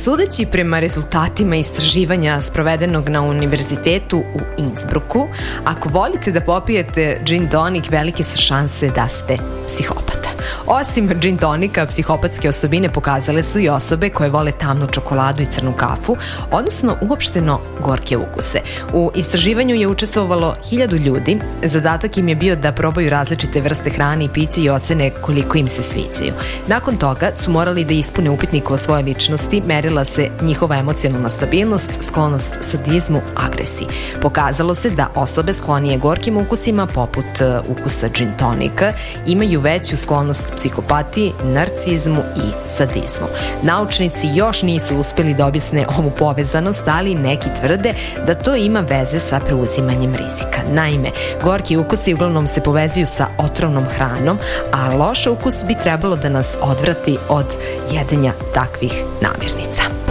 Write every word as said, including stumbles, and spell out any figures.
Sudeći prema rezultatima istraživanja sprovedenog na univerzitetu u Innsbrucku, ako volite da popijete gin tonic, velike su šanse da ste psihopata. Osim gin tonika, psihopatske osobine pokazale su i osobe koje vole tamnu čokoladu i crnu kafu, odnosno uopšteno gorke ukuse. U istraživanju je učestvovalo hiljadu ljudi. Zadatak im je bio da probaju različite vrste hrane i pića i ocene koliko im se sviđaju. Nakon toga su morali da ispune upitnik o svoje ličnosti, merila se njihova emocionalna stabilnost, sklonost sadizmu, agresiji. Pokazalo se da osobe sklonije gorkim ukusima, poput ukusa gin tonika, imaju veću sklonost psihopatiji, narcizmu i sadizmu. Naučnici još nisu uspeli da objasne ovu povezanost, ali neki tvrde da to ima veze sa preuzimanjem rizika. Naime, gorki ukusi uglavnom se povezuju sa otrovnom hranom, a loš ukus bi trebalo da nas odvrati od jedenja takvih namirnica.